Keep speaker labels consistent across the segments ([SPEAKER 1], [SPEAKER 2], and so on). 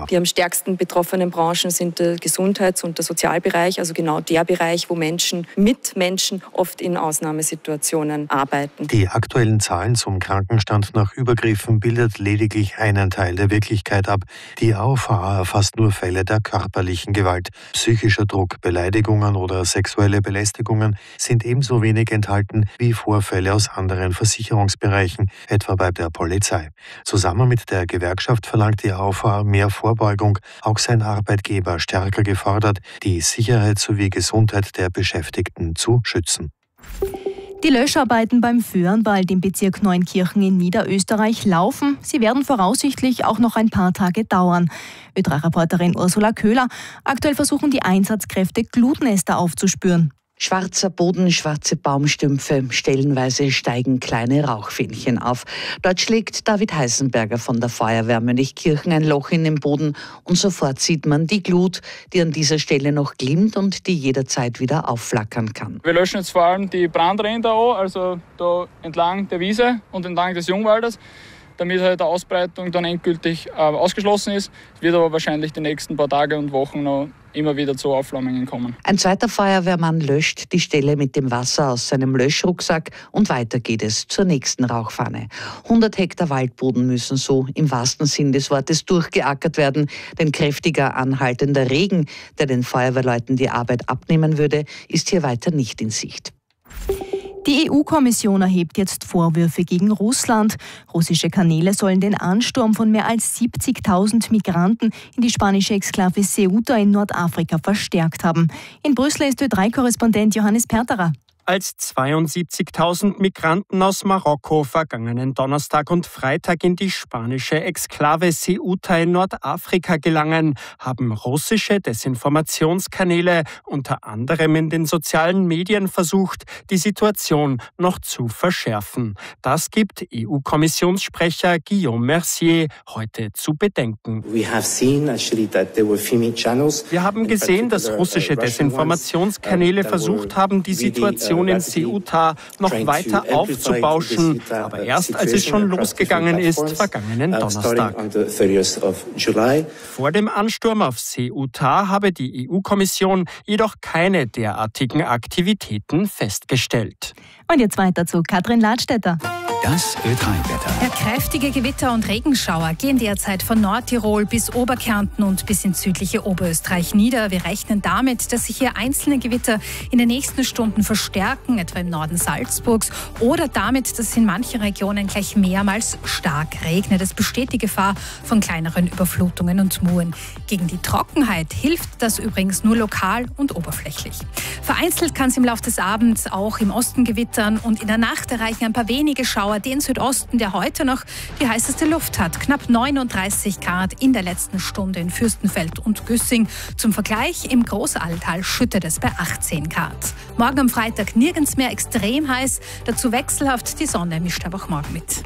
[SPEAKER 1] Die am stärksten betroffenen Branchen sind der Gesundheits- und der Sozialbereich, also genau der Bereich, wo Menschen mit Menschen oft in Ausnahmesituationen arbeiten.
[SPEAKER 2] Die aktuellen Zahlen zum Krankenstand nach Übergriffen bildet lediglich einen Teil der Wirklichkeit ab. Die AOVA erfasst nur Fälle der körperlichen Gewalt. Psychischer Druck, Beleidigungen oder sexuelle Belästigungen sind ebenso wenig enthalten wie Vorfälle aus anderen Versicherungsbereichen, etwa bei der Polizei. Zusammen mit der Gewerkschaft verlangt die AOVA mehr Vorbeugung, auch sein Arbeitgeber stärker gefordert, die Sicherheit sowie Gesundheit der Beschäftigten zu schützen.
[SPEAKER 3] Die Löscharbeiten beim Föhrenwald im Bezirk Neunkirchen in Niederösterreich laufen. Sie werden voraussichtlich auch noch ein paar Tage dauern. Ö3-Reporterin Ursula Köhler. Aktuell versuchen die Einsatzkräfte, Glutnester aufzuspüren.
[SPEAKER 4] Schwarzer Boden, schwarze Baumstümpfe, stellenweise steigen kleine Rauchfähnchen auf. Dort schlägt David Heisenberger von der Feuerwehr Mönchkirchen ein Loch in den Boden und sofort sieht man die Glut, die an dieser Stelle noch glimmt und die jederzeit wieder aufflackern kann.
[SPEAKER 5] Wir löschen jetzt vor allem die Brandränder an, also da entlang der Wiese und entlang des Jungwaldes, damit halt die Ausbreitung dann endgültig ausgeschlossen ist. Es wird aber wahrscheinlich die nächsten paar Tage und Wochen noch immer wieder zu Aufflammungen kommen.
[SPEAKER 4] Ein zweiter Feuerwehrmann löscht die Stelle mit dem Wasser aus seinem Löschrucksack und weiter geht es zur nächsten Rauchfahne. 100 Hektar Waldboden müssen so im wahrsten Sinn des Wortes durchgeackert werden, denn kräftiger anhaltender Regen, der den Feuerwehrleuten die Arbeit abnehmen würde, ist hier weiter nicht in Sicht.
[SPEAKER 3] Die EU-Kommission erhebt jetzt Vorwürfe gegen Russland. Russische Kanäle sollen den Ansturm von mehr als 70.000 Migranten in die spanische Exklave Ceuta in Nordafrika verstärkt haben. In Brüssel ist Ö3-Korrespondent Johannes Perterer.
[SPEAKER 6] Als 72.000 Migranten aus Marokko vergangenen Donnerstag und Freitag in die spanische Exklave Ceuta in Nordafrika gelangen, haben russische Desinformationskanäle unter anderem in den sozialen Medien versucht, die Situation noch zu verschärfen. Das gibt EU-Kommissionssprecher Guillaume Mercier heute zu bedenken.
[SPEAKER 7] Wir
[SPEAKER 6] haben gesehen, dass russische Desinformationskanäle versucht haben, die Situation in Ceuta noch weiter aufzubauschen, aber erst als es schon losgegangen ist, vergangenen Donnerstag. Vor dem Ansturm auf Ceuta habe die EU-Kommission jedoch keine derartigen Aktivitäten festgestellt.
[SPEAKER 3] Und jetzt weiter zu Katrin Ladstätter.
[SPEAKER 8] Das Ö3-Wetter.
[SPEAKER 9] Ja, kräftige Gewitter und Regenschauer gehen derzeit von Nordtirol bis Oberkärnten und bis ins südliche Oberösterreich nieder. Wir rechnen damit, dass sich hier einzelne Gewitter in den nächsten Stunden verstärken, etwa im Norden Salzburgs, oder damit, dass in manchen Regionen gleich mehrmals stark regnet. Es besteht die Gefahr von kleineren Überflutungen und Muren. Gegen die Trockenheit hilft das übrigens nur lokal und oberflächlich. Vereinzelt kann es im Laufe des Abends auch im Osten gewittern und in der Nacht erreichen ein paar wenige Schauer den Südosten, der heute noch die heißeste Luft hat. Knapp 39 Grad in der letzten Stunde in Fürstenfeld und Güssing. Zum Vergleich, im Großaltal schüttet es bei 18 Grad. Morgen am Freitag nirgends mehr extrem heiß, dazu wechselhaft, die Sonne mischt aber auch morgen mit.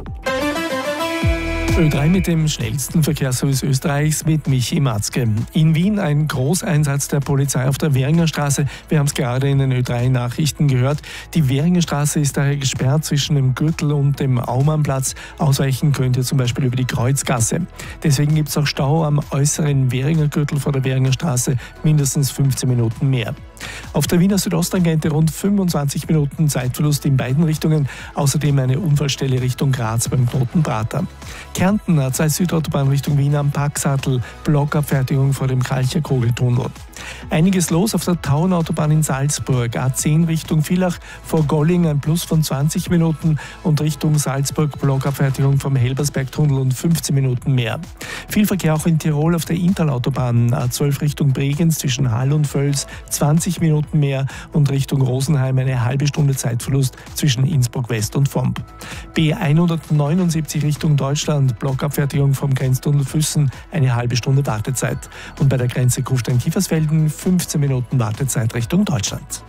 [SPEAKER 10] Ö3 mit dem schnellsten Verkehrsservice Österreichs mit Michi Matzke. In Wien ein Großeinsatz der Polizei auf der Währinger Straße. Wir haben es gerade in den Ö3-Nachrichten gehört. Die Währinger Straße ist daher gesperrt zwischen dem Gürtel und dem Aumannplatz. Ausweichen könnt ihr zum Beispiel über die Kreuzgasse. Deswegen gibt es auch Stau am äußeren Währinger Gürtel vor der Währinger Straße, mindestens 15 Minuten mehr. Auf der Wiener Südosttangente rund 25 Minuten Zeitverlust in beiden Richtungen. Außerdem eine Unfallstelle Richtung Graz beim Knoten Prater. Kärnten A2 Südautobahn Richtung Wien am Packsattel, Blockabfertigung vor dem Kalcher-Kogel-Tunnel. Einiges los auf der Tauernautobahn in Salzburg. A10 Richtung Villach vor Golling ein Plus von 20 Minuten und Richtung Salzburg Blockabfertigung vom Helbersberg-Tunnel und 15 Minuten mehr. Viel Verkehr auch in Tirol auf der Inntal-Autobahn. A12 Richtung Bregenz zwischen Hall und Völs 20 Minuten mehr und Richtung Rosenheim eine halbe Stunde Zeitverlust zwischen Innsbruck West und Vomp. B179 Richtung Deutschland, Blockabfertigung vom Grenztunnel Füssen, eine halbe Stunde Wartezeit. Und bei der Grenze Kufstein-Kiefersfelden 15 Minuten Wartezeit Richtung Deutschland.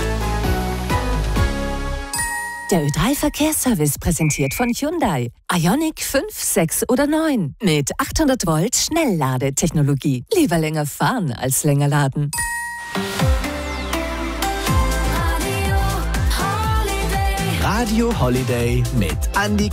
[SPEAKER 11] Der Ö3-Verkehrsservice präsentiert von Hyundai. Ioniq 5, 6 oder 9 mit 800 Volt Schnellladetechnologie. Lieber länger fahren als länger laden.
[SPEAKER 8] Radio Holiday mit Andi